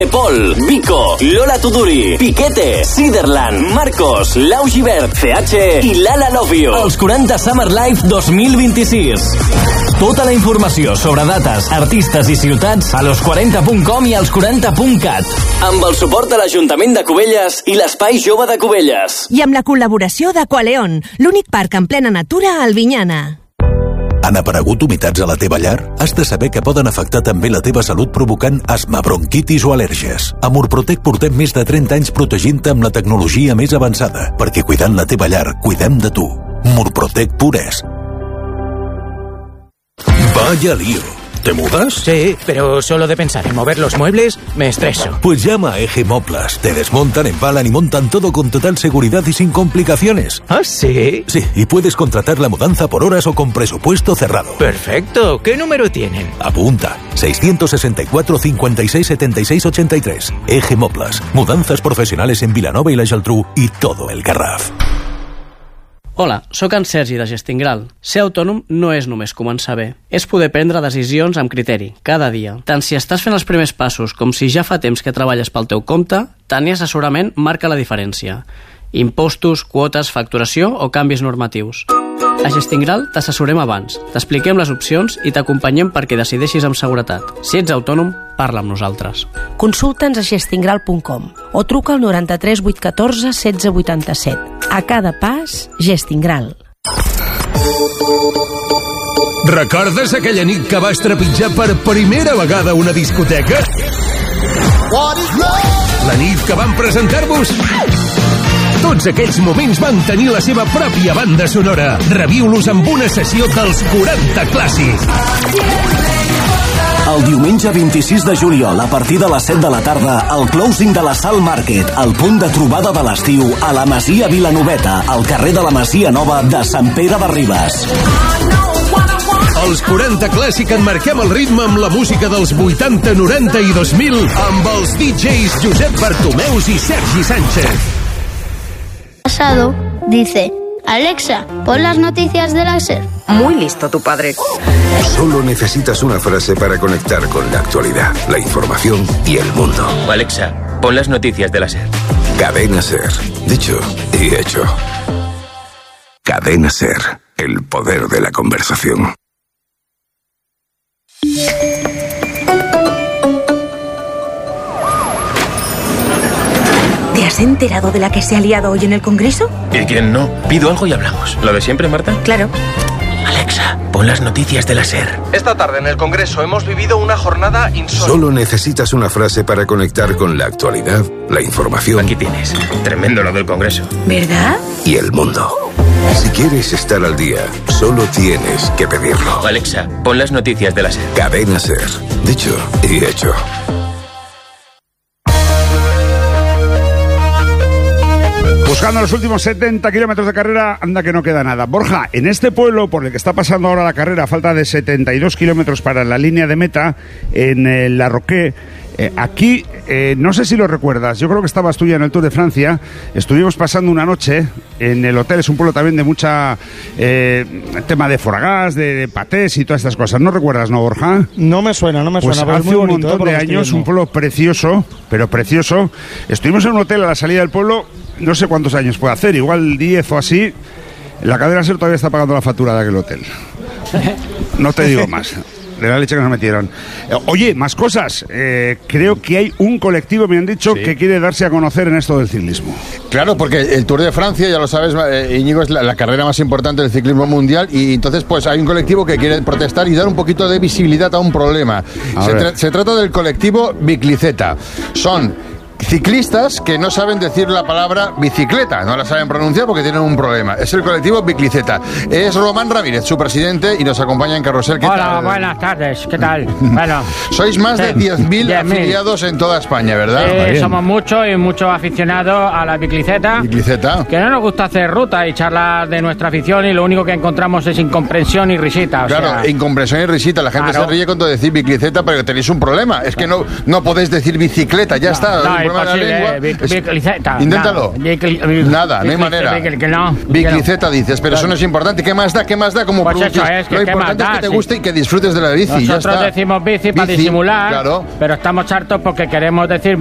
Paul, Vico, Lola Tuduri, Piquete, Siderland, Marcos, Lau Gibert, CH i Lala Love You. Els 40 Summer Live 2026. Tota la informació sobre dates, artistes i ciutats a los40.com i als 40.cat. Amb el suport de l'Ajuntament de Cubelles i l'Espai Jove de Cubelles. I amb la col·laboració d'Aqualeon, l'únic parc en plena natura a Albinyana. Han aparegut humitats a la teva llar? Has de saber que poden afectar també la teva salut provocant asma, bronquitis o al·lèrgies. A Murprotec portem més de 30 anys protegint-te amb la tecnologia més avançada, perquè cuidant la teva llar, cuidem de tu. Murprotec Pures. Vaya lío. ¿Te mudas? Sí, pero solo de pensar en mover los muebles me estreso. Pues llama a Eje Moplas. Te desmontan, empalan y montan todo con total seguridad y sin complicaciones. ¿Ah, sí? Sí, y puedes contratar la mudanza por horas o con presupuesto cerrado. Perfecto. ¿Qué número tienen? Apunta. 664 56 76 83. Eje Moplas. Mudanzas profesionales en Vilanova i la Geltrú i todo el Garraf. Hola, sóc en Sergi de Gestingral. Ser autònom no és només començar bé. És poder prendre decisions amb criteri, cada dia. Tant si estàs fent els primers passos com si ja fa temps que treballes pel teu compte, tenir assessorament marca la diferència. Impostos, quotes, facturació o canvis normatius. A Gestingral t'assessorem abans, t'expliquem les opcions i t'acompanyem perquè decideixis amb seguretat. Si ets autònom, parla amb nosaltres. Consulta'ns a gestingral.com o truca al 93 814 16 87. A cada pas, Gestingral. Recordes aquella nit que vas trepitjar per primera vegada una discoteca? La nit que vam presentar-vos? Tots aquells moments van tenir la seva pròpia banda sonora. Reviu-los amb una sessió dels 40 clàssics. El diumenge 26 de juliol, a partir de les 7 de la tarda, el closing de la Sal Market, el punt de trobada de l'estiu, a la Masia Vilanoveta, al carrer de la Masia Nova de Sant Pere de Ribes. Els 40 Clàssic en marquem el ritme amb la música dels 80, 90 i 2000 amb els DJs Josep Bartomeus i Sergi Sánchez. Pasado dice: Alexa, pon las noticias de la SER. Muy listo tu padre. Solo necesitas una frase para conectar con la actualidad, la información y el mundo. Alexa, pon las noticias de la SER. Cadena SER. Dicho y hecho. Cadena SER. El poder de la conversación. ¿Te has enterado de la que se ha liado hoy en el Congreso? ¿Y quién no? Pido algo y hablamos. ¿Lo de siempre, Marta? Claro. Alexa, pon las noticias de la SER. Esta tarde en el Congreso hemos vivido una jornada insólita. Solo necesitas una frase para conectar con la actualidad, la información. Aquí tienes. Tremendo lo del Congreso. ¿Verdad? Y el mundo. Si quieres estar al día, solo tienes que pedirlo. Alexa, pon las noticias de la SER. Cadena SER. Dicho y hecho. Buscando los últimos 70 kilómetros de carrera, anda que no queda nada. Borja, en este pueblo por el que está pasando ahora la carrera, a falta de 72 kilómetros para la línea de meta, en La Roque, aquí, no sé si lo recuerdas, yo creo que estabas tú ya en el Tour de Francia, estuvimos pasando una noche en el hotel, es un pueblo también de mucha tema de foragas, de patés y todas estas cosas. ¿No recuerdas, no, Borja? No me suena, pues hace un montón de años, un pueblo precioso, pero precioso. Estuvimos en un hotel a la salida del pueblo, no sé cuántos años puede hacer, igual 10 o así. La cadena SER todavía está pagando la factura de aquel hotel. No te digo más. De la leche que nos metieron. Oye, más cosas. Creo que hay un colectivo, me han dicho, que quiere darse a conocer en esto del ciclismo. Claro, porque el Tour de Francia, ya lo sabes, Íñigo, es la carrera más importante del ciclismo mundial, y entonces pues hay un colectivo que quiere protestar y dar un poquito de visibilidad a un problema. Se trata del colectivo Bicicleta. Son ciclistas que no saben decir la palabra bicicleta, no la saben pronunciar porque tienen un problema. Es el colectivo Bicicleta. Es Román Ramírez, su presidente, y nos acompaña en Carrusel. Hola, buenas tardes, ¿qué tal? Bueno, sois más de 10.000 afiliados en toda España, ¿verdad? Somos muchos y muchos aficionados a la bicicleta. Que no nos gusta hacer ruta y charlar de nuestra afición, y lo único que encontramos es incomprensión y risita. Claro, incomprensión y risita. La gente se ríe cuando decís bicicleta, pero tenéis un problema. Es que no podéis decir bicicleta, ya está. problema de la lengua. Bicicleta. Inténtalo. Nada, no hay manera. Bicicleta dices, pero eso no es importante. ¿Qué más da? Como pues eso es, lo importante es que te guste y que disfrutes de la bici. Nosotros decimos bici para disimular, claro. Pero estamos hartos porque queremos decir